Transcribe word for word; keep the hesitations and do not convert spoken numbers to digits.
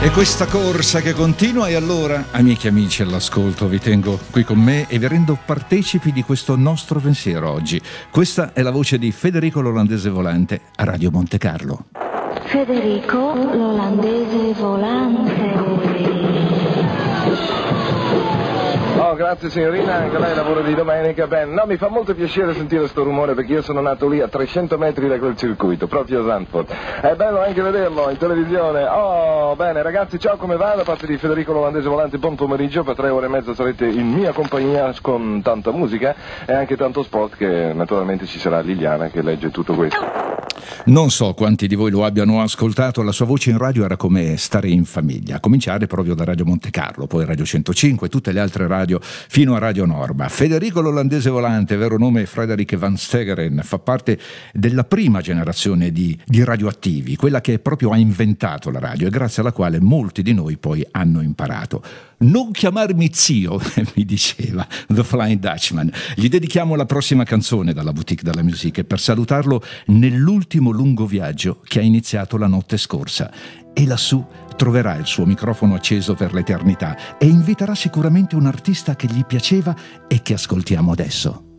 E questa corsa che continua, e allora, amiche e amici all'ascolto, vi tengo qui con me e vi rendo partecipi di questo nostro pensiero oggi. Questa è la voce di Federico l'Olandese Volante a Radio Monte Carlo. Federico l'Olandese Volante. Oh, grazie signorina, anche lei lavora di domenica. Bene, no, mi fa molto piacere sentire sto rumore perché io sono nato lì a trecento metri da quel circuito, proprio a Zandvoort. È bello anche vederlo in televisione. Oh, bene ragazzi, ciao, come va? Da parte di Federico l'Olandese Volante, buon pomeriggio. Per tre ore e mezza sarete in mia compagnia con tanta musica e anche tanto sport, che naturalmente ci sarà Liliana che legge tutto questo. Non so quanti di voi lo abbiano ascoltato, la sua voce in radio era come stare in famiglia, a cominciare proprio da Radio Monte Carlo, poi Radio centocinque, tutte le altre radio fino a Radio Norma. Federico l'Olandese Volante, vero nome Frederik van Stegeren, fa parte della prima generazione di, di radioattivi, quella che proprio ha inventato la radio e grazie alla quale molti di noi poi hanno imparato. Non chiamarmi zio, mi diceva The Flying Dutchman. Gli dedichiamo la prossima canzone dalla Boutique della Musique per salutarlo nell'ultimo lungo viaggio che ha iniziato la notte scorsa. E lassù troverà il suo microfono acceso per l'eternità e inviterà sicuramente un artista che gli piaceva e che ascoltiamo adesso.